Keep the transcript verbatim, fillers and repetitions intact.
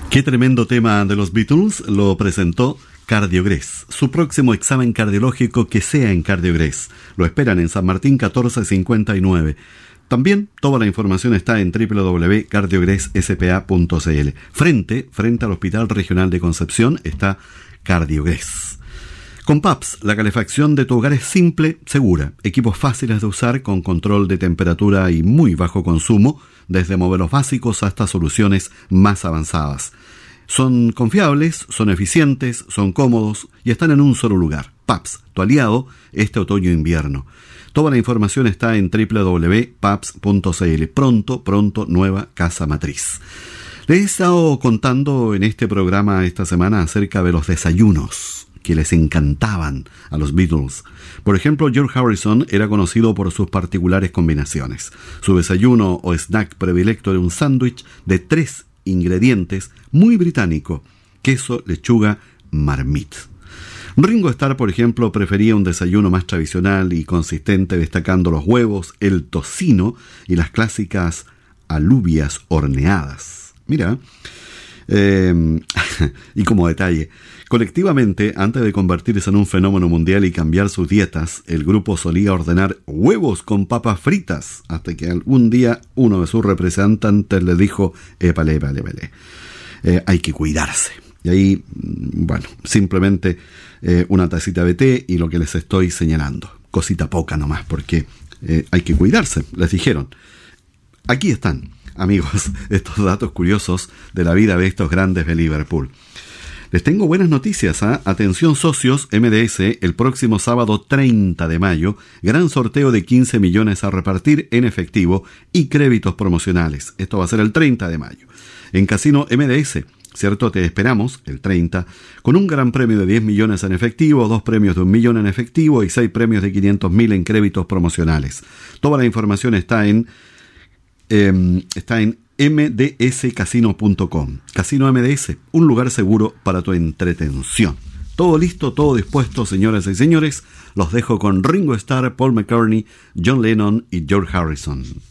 Qué tremendo tema de los Beatles lo presentó Cardiogres. Su próximo examen cardiológico que sea en Cardiogres. Lo esperan en San Martín catorce cincuenta y nueve. También toda la información está en doble u doble u doble u punto cardiogres s p a punto c l. Frente, frente al Hospital Regional de Concepción está Cardiogres. Con P A P S, la calefacción de tu hogar es simple, segura. Equipos fáciles de usar con control de temperatura y muy bajo consumo, desde modelos básicos hasta soluciones más avanzadas. Son confiables, son eficientes, son cómodos y están en un solo lugar. P A P S, tu aliado este otoño-invierno. Toda la información está en doble u doble u doble u punto p a p s punto c l. Pronto, pronto, nueva casa matriz. Les he estado contando en este programa esta semana acerca de los desayunos que les encantaban a los Beatles. Por ejemplo, George Harrison era conocido por sus particulares combinaciones. Su desayuno o snack predilecto era un sándwich de tres ingredientes muy británico: queso, lechuga, marmite. Ringo Starr, por ejemplo, prefería un desayuno más tradicional y consistente, destacando los huevos, el tocino y las clásicas alubias horneadas. Mira, eh, y como detalle, colectivamente, antes de convertirse en un fenómeno mundial y cambiar sus dietas, el grupo solía ordenar huevos con papas fritas, hasta que algún día uno de sus representantes le dijo: épale, épale, épale, eh, hay que cuidarse. Y ahí, bueno, simplemente eh, una tacita de té y lo que les estoy señalando. Cosita poca nomás, porque eh, hay que cuidarse, les dijeron. Aquí están, amigos, estos datos curiosos de la vida de estos grandes de Liverpool. Les tengo buenas noticias, ¿eh? Atención socios, M D S, el próximo sábado treinta de mayo, gran sorteo de quince millones a repartir en efectivo y créditos promocionales. Esto va a ser el treinta de mayo. En Casino M D S, ¿cierto? Te esperamos el treinta, con un gran premio de diez millones en efectivo, dos premios de un millón en efectivo y seis premios de quinientos mil en créditos promocionales. Toda la información está en, eh, está en m d s casino punto com. Casino M D S, un lugar seguro para tu entretención. Todo listo, todo dispuesto, señoras y señores. Los dejo con Ringo Starr, Paul McCartney, John Lennon y George Harrison.